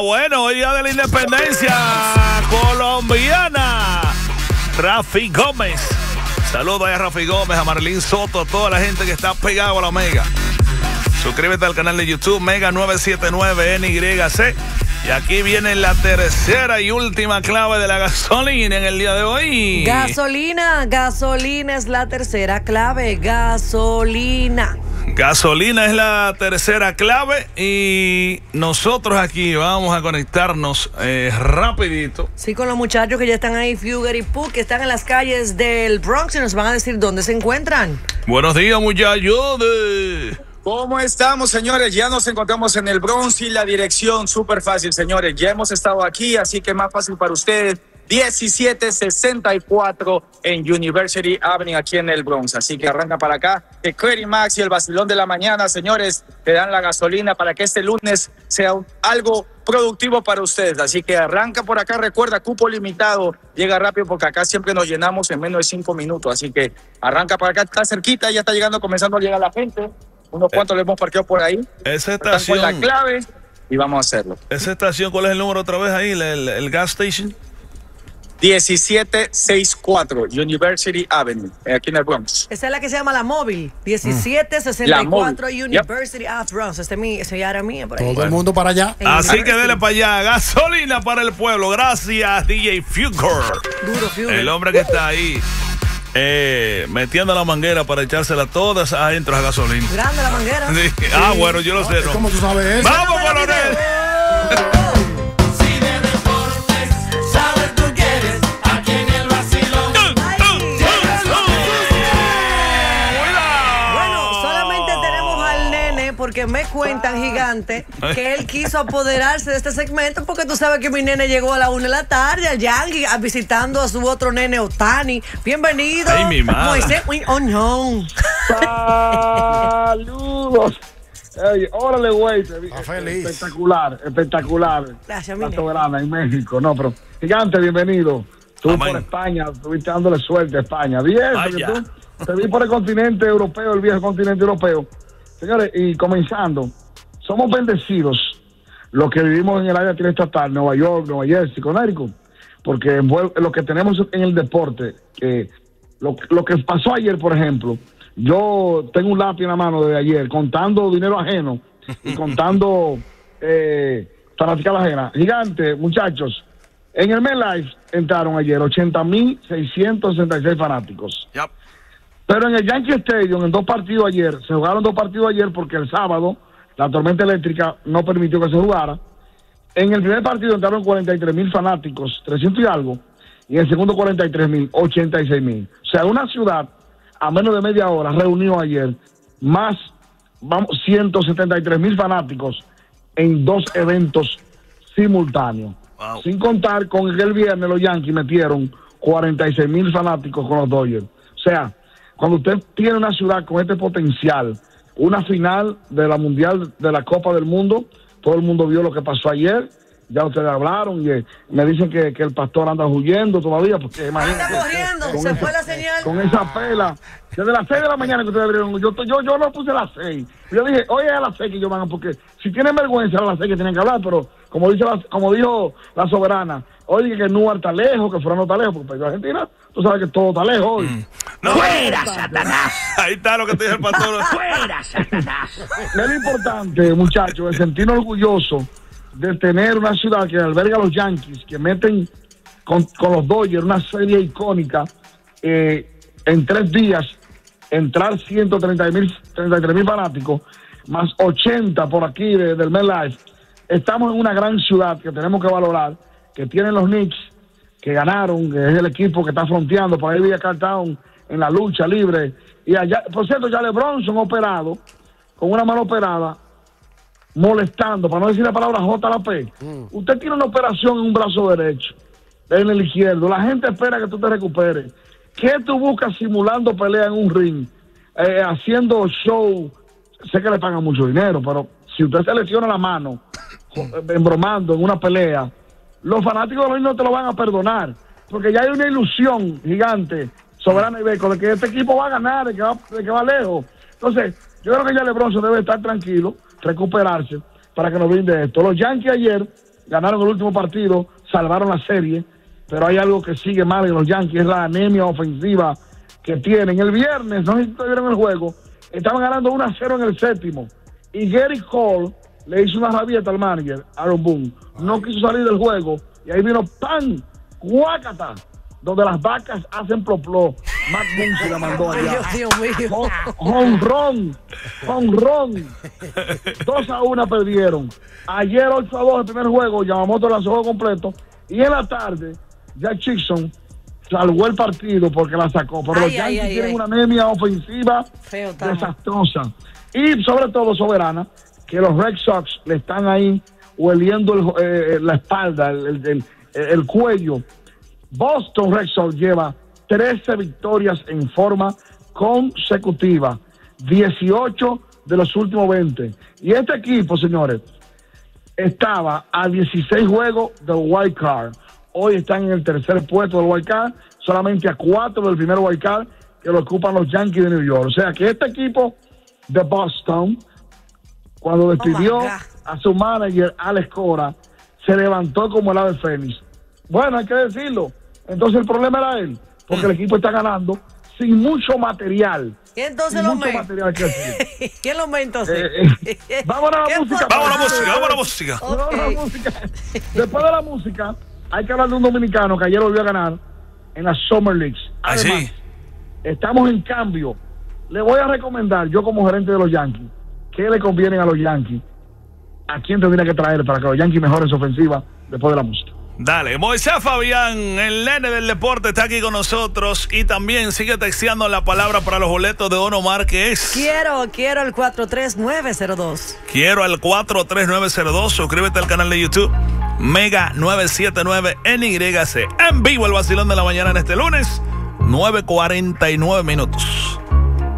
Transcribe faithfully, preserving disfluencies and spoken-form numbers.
bueno, día de la independencia colombiana. Rafi Gómez. Saludos a Rafi Gómez, a Marlene Soto, a toda la gente que está pegado a la Mega. Suscríbete al canal de YouTube Mega nueve siete nueve N Y C. Y aquí viene la tercera y última clave de la gasolina en el día de hoy. Gasolina, gasolina es la tercera clave. Gasolina. Gasolina es la tercera clave y nosotros aquí vamos a conectarnos eh, rapidito. Sí, con los muchachos que ya están ahí, Fugger y Puck, que están en las calles del Bronx y nos van a decir dónde se encuentran. Buenos días, muchachos. ¿Cómo estamos, señores? Ya nos encontramos en el Bronx y la dirección súper fácil, señores. Ya hemos estado aquí, así que más fácil para ustedes. diecisiete sesenta y cuatro en University Avenue, aquí en el Bronx. Así que arranca para acá. El Credit Max y el vacilón de la mañana, señores, te dan la gasolina para que este lunes sea un, algo productivo para ustedes. Así que arranca por acá. Recuerda, cupo limitado. Llega rápido porque acá siempre nos llenamos en menos de cinco minutos. Así que arranca para acá. Está cerquita, ya está llegando, comenzando a llegar la gente. Unos cuantos le hemos parqueado por ahí. Esa estación. Con la clave y vamos a hacerlo. Esa estación, ¿cuál es el número otra vez ahí? El, el, el gas station. diecisiete sesenta y cuatro University Avenue, aquí en el Bronx. Esa es la que se llama la móvil. diecisiete sesenta y cuatro mm. University yep. of Bronx. Este es mi, ese ya era mío por ahí. Todo bueno. El mundo para allá. Así que dele para allá. Gasolina para el pueblo. Gracias, D J Fugger. Duro, Fugger. El hombre que está ahí. Eh, metiendo la manguera para echársela todas adentro a gasolina. Grande la manguera. Sí. Sí. Ah, bueno, yo lo sé. ¿No? ¿Cómo tú sabes eso? ¡Vamos, coronel! Porque me cuentan, gigante, que él quiso apoderarse de este segmento porque tú sabes que mi nene llegó a la una de la tarde al Yankee visitando a su otro nene Otani. Bienvenido. Ay, mi madre. Moisés Oñón. Saludos. Hey, órale, güey. Feliz. Espectacular, espectacular. Gracias, mi nene. Soberana en México. No, pero gigante, bienvenido. Tú por España, estuviste dándole suerte a España. Bien, porque tú te vi por el continente europeo, el viejo continente europeo. Señores, y comenzando, somos bendecidos los que vivimos en el área triestatal, Nueva York, Nueva Jersey, Connecticut, porque lo que tenemos en el deporte, que lo, lo que pasó ayer, por ejemplo, yo tengo un lápiz en la mano desde ayer, contando dinero ajeno y contando eh, fanáticas ajenas. Gigante, muchachos, en el MetLife entraron ayer ochenta mil seiscientos sesenta y seis fanáticos. Yep. Pero en el Yankee Stadium, en dos partidos ayer, se jugaron dos partidos ayer porque el sábado la tormenta eléctrica no permitió que se jugara. En el primer partido entraron cuarenta y tres mil fanáticos, trescientos y algo, y en el segundo cuarenta y tres mil, ochenta y seis mil. O sea, una ciudad a menos de media hora reunió ayer más, vamos, ciento setenta y tres mil fanáticos en dos eventos simultáneos. Wow. Sin contar con que el viernes los Yankees metieron cuarenta y seis mil fanáticos con los Dodgers. O sea, cuando usted tiene una ciudad con este potencial, una final de la Mundial de la Copa del Mundo, todo el mundo vio lo que pasó ayer, ya ustedes hablaron, y me dicen que, que el pastor anda huyendo todavía, porque imagínate. Anda corriendo, se esa, fue la señal. Con esa pela, desde las seis de la mañana que ustedes abrieron, yo, yo, yo no puse a las seis. Yo dije, oye, a las seis que yo van, porque si tienen vergüenza, a las seis que tienen que hablar, pero como, dice la, como dijo la soberana, oye, que Nuar está lejos, que Fran no está lejos, porque para Argentina, tú sabes que todo está lejos hoy. Mm. No, ¡fuera, Satanás! Ahí está lo que te dice el pastor. ¡Fuera, Satanás! Es lo importante, muchachos, es sentirnos orgullosos de tener una ciudad que alberga a los Yankees, que meten con, con los Dodgers una serie icónica, eh, en tres días, entrar ciento treinta y tres mil fanáticos, más ochenta por aquí de, del MetLife. Estamos en una gran ciudad que tenemos que valorar, que tienen los Knicks, que ganaron, que es el equipo que está fronteando, por ahí Villa Cartown en la lucha libre. Y allá, por cierto, ya LeBronson operado, con una mano operada, molestando, para no decir la palabra J la P. Mm. Usted tiene una operación en un brazo derecho, en el izquierdo. La gente espera que tú te recuperes. ¿Qué tú buscas simulando pelea en un ring? Eh, haciendo show. Sé que le pagan mucho dinero, pero si usted se lesiona la mano, embromando en una pelea, los fanáticos de los no te lo van a perdonar, porque ya hay una ilusión gigante, soberana y beco, de que este equipo va a ganar, de que va, de que va lejos. Entonces, yo creo que ya LeBron debe estar tranquilo, recuperarse, para que nos brinde esto. Los Yankees ayer ganaron el último partido, salvaron la serie, pero hay algo que sigue mal en los Yankees, es la anemia ofensiva que tienen. El viernes, no sé si vieron el juego, estaban ganando uno a cero en el séptimo, y Gary Cole le hizo una rabieta al manager, Aaron Boone, no quiso salir del juego, y ahí vino ¡pan! ¡Guácata! Donde las vacas hacen plop-plop. Matt Boone se la mandó allá. Ay, Dios mío. Honrón, honrón. Dos a una perdieron. Ayer ocho a dos el primer juego, Yamamoto lanzó juego completo. Y en la tarde, Jack Chickson salvó el partido porque la sacó. Pero Ay, los Yankees ay, ay, tienen ay. una anemia ofensiva Feo, tamo. desastrosa. Y sobre todo, Soberana, que los Red Sox le están ahí hueliendo el, eh, la espalda, el, el, el, el cuello. Boston Red Sox lleva trece victorias en forma consecutiva, dieciocho de los últimos veinte. Y este equipo, señores, estaba a dieciséis juegos del wild card. Hoy están en el tercer puesto del wild card, solamente a cuatro del primer wild card que lo ocupan los Yankees de New York. O sea que este equipo de Boston, cuando despidió Oh my God. a su manager Alex Cora, se levantó como el ave fénix. Bueno, hay que decirlo. Entonces el problema era él, porque el equipo está ganando sin mucho material. Y entonces sin lo mucho me. material que decir. ¿Quién lo me entonces? Eh, eh, vamos a la ¿Qué música. fue? Vamos a la música, vamos a la música. Vamos a la música. Después de la música, hay que hablar de un dominicano que ayer volvió a ganar en las Summer Leagues. Ah, Además, sí. estamos en cambio. Le voy a recomendar, yo como gerente de los Yankees, qué le convienen a los Yankees, a quién tendría que traer para que los Yankees mejoren su ofensiva después de la música. Dale, Moisés Fabián, el nene del deporte, está aquí con nosotros y también sigue texteando la palabra para los boletos de Don Omar, que es Quiero, quiero el cuatro tres nueve cero dos. quiero al cuatro tres nueve cero dos. Suscríbete al canal de YouTube Mega nueve siete nueve N Y C. En vivo el vacilón de la mañana en este lunes, nueve cuarenta y nueve minutos.